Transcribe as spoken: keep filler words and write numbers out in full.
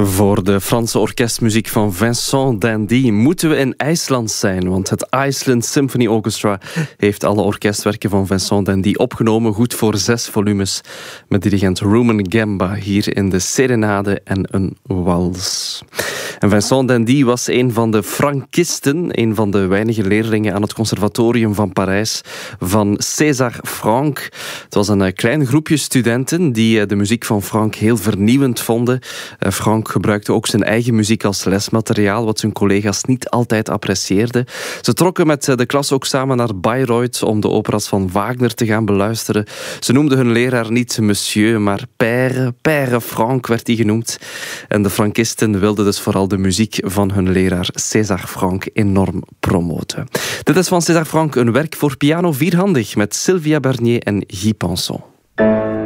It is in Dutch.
Voor de Franse orkestmuziek van Vincent d'Indy moeten we in IJsland zijn, want het Iceland Symphony Orchestra heeft alle orkestwerken van Vincent d'Indy opgenomen, goed voor zes volumes, met dirigent Rumen Gamba hier in de Serenade en een wals. En Vincent d'Indy was een van de Frankisten, een van de weinige leerlingen aan het conservatorium van Parijs van César Franck. Het was een klein groepje studenten die de muziek van Franck heel vernieuwend vonden. Franck gebruikte ook zijn eigen muziek als lesmateriaal, wat zijn collega's niet altijd apprecieerden. Ze trokken met de klas ook samen naar Bayreuth om de operas van Wagner te gaan beluisteren. Ze noemden hun leraar niet monsieur, maar père. Père Franck werd hij genoemd. En de Frankisten wilden dus vooral de muziek van hun leraar César Franck enorm promoten. Dit is van César Franck een werk voor piano vierhandig met Sylvia Bernier en Guy Pinson.